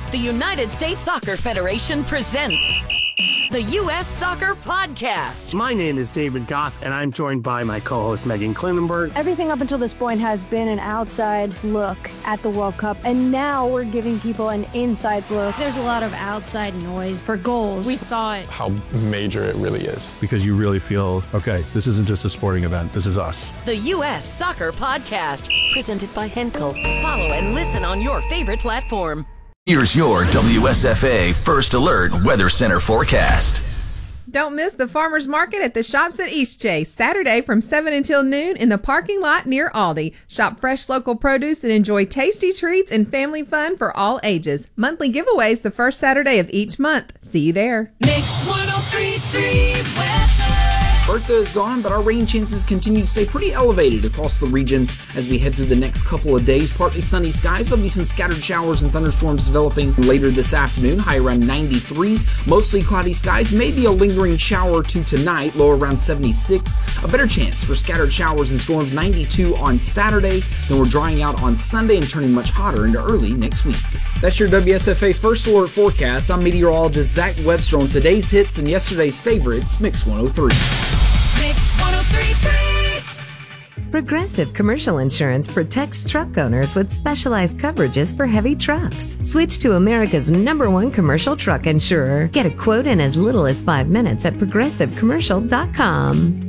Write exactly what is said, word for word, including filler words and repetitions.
The United States Soccer Federation presents the U S Soccer Podcast. My name is David Goss, and I'm joined by my co-host Megan Klinenberg. Everything up until this point has been an outside look at the World Cup, and now we're giving people an inside look. There's a lot of outside noise for goals. We thought how major it really is. Because you really feel, okay, this isn't just a sporting event, this is us. The U S Soccer Podcast, presented by Henkel. Follow and listen on your favorite platform. Here's your W S F A First Alert Weather Center forecast. Don't miss the farmers market at the Shops at Eastchase, Saturday from seven until noon in the parking lot near Aldi. Shop fresh local produce and enjoy tasty treats and family fun for all ages. Monthly giveaways the first Saturday of each month. See you there. Mix one oh three point three weather. Bertha is gone, but our rain chances continue to stay pretty elevated across the region as we head through the next couple of days. Partly sunny skies. There'll be some scattered showers and thunderstorms developing later this afternoon, high around ninety-three. Mostly cloudy skies, maybe a lingering shower or two tonight, low around seventy-six. A better chance for scattered showers and storms, ninety-two on Saturday. Then we're drying out on Sunday and turning much hotter into early next week. That's your W S F A First Alert forecast. I'm meteorologist Zach Webster on today's hits and yesterday's favorites, Mix one oh three. Mix one oh three point three. Progressive Commercial Insurance protects truck owners with specialized coverages for heavy trucks. Switch to America's number one commercial truck insurer. Get a quote in as little as five minutes at progressive commercial dot com.